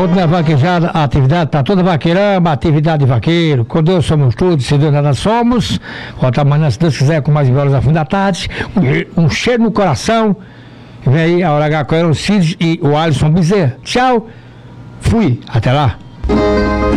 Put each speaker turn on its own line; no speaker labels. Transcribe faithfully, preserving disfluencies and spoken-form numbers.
toda minha vaquejada, a atividade para toda vaqueirama, a atividade de vaqueiro. Com Deus somos todos, se Deus nada somos. Volta amanhã, se Deus quiser, com mais violas a fim da tarde. Um, um cheiro no coração. Vem aí a Hora H com o Aaron Cid e o Alisson Bezerra. Tchau. Fui. Até lá.